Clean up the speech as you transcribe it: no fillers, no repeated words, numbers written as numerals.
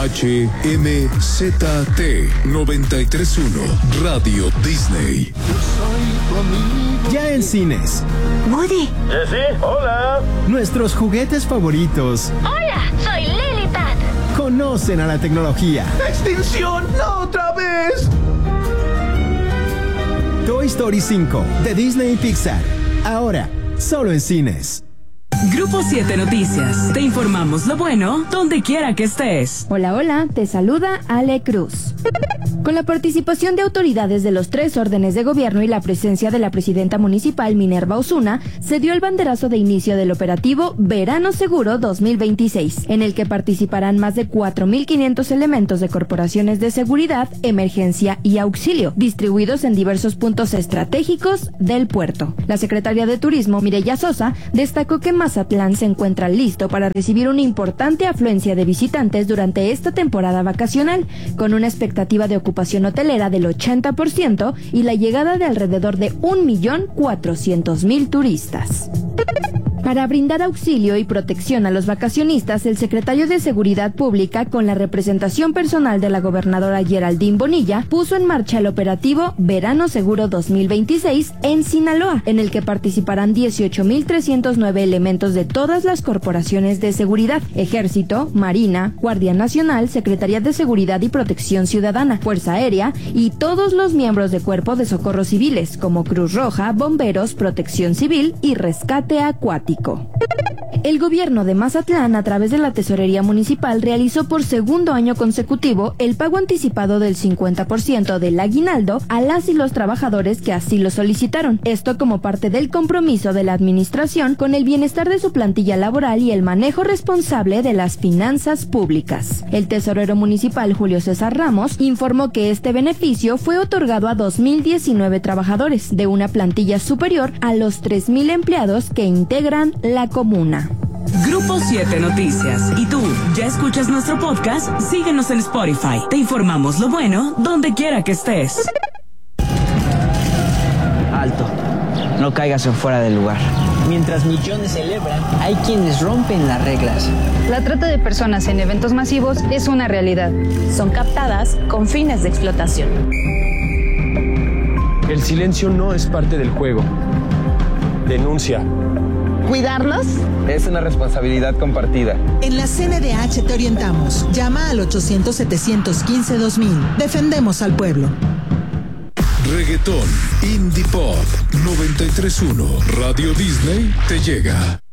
HMZT 931 Radio Disney. Ya en cines. Woody. ¿Sí? Hola. Nuestros juguetes favoritos. Hola, soy Lilipad. Conocen a la tecnología. ¡Extinción! ¡No otra vez! Toy Story 5 de Disney y Pixar. Ahora, solo en cines. Grupo 7 Noticias. Te informamos lo bueno donde quiera que estés. Hola, hola, te saluda Ale Cruz. Con la participación de autoridades de los 3 órdenes de gobierno y la presencia de la presidenta municipal Minerva Osuna, se dio el banderazo de inicio del operativo Verano Seguro 2026, en el que participarán más de 4.500 elementos de corporaciones de seguridad, emergencia y auxilio, distribuidos en diversos puntos estratégicos del puerto. La secretaria de Turismo, Mireya Sosa, destacó que Mazatlán se encuentra listo para recibir una importante afluencia de visitantes durante esta temporada vacacional, con una expectativa de ocupación hotelera del 80% y la llegada de alrededor de 1.400.000 turistas. Para brindar auxilio y protección a los vacacionistas, el secretario de Seguridad Pública, con la representación personal de la gobernadora Geraldine Bonilla, puso en marcha el operativo Verano Seguro 2026 en Sinaloa, en el que participarán 18.309 elementos de todas las corporaciones de seguridad: Ejército, Marina, Guardia Nacional, Secretaría de Seguridad y Protección Ciudadana, Fuerza Aérea y todos los miembros de cuerpos de socorro civiles, como Cruz Roja, Bomberos, Protección Civil y Rescate Acuático. El gobierno de Mazatlán, a través de la Tesorería Municipal, realizó por segundo año consecutivo el pago anticipado del 50% del aguinaldo a las y los trabajadores que así lo solicitaron. Esto como parte del compromiso de la administración con el bienestar de su plantilla laboral y el manejo responsable de las finanzas públicas. El tesorero municipal, Julio César Ramos, informó que este beneficio fue otorgado a 2.019 trabajadores, de una plantilla superior a los 3.000 empleados que integran la comuna. Grupo 7 Noticias. ¿Y tú, ya escuchas nuestro podcast? Síguenos en Spotify. Te informamos lo bueno donde quiera que estés. Alto. No caigas en fuera del lugar. Mientras millones celebran, hay quienes rompen las reglas. La trata de personas en eventos masivos es una realidad. Son captadas con fines de explotación. El silencio no es parte del juego. Denuncia. ¿Cuidarnos? Es una responsabilidad compartida. En la CNDH te orientamos. Llama al 800-715-2000. Defendemos al pueblo. Reggaetón, Indie Pop, 93.1 Radio Disney te llega.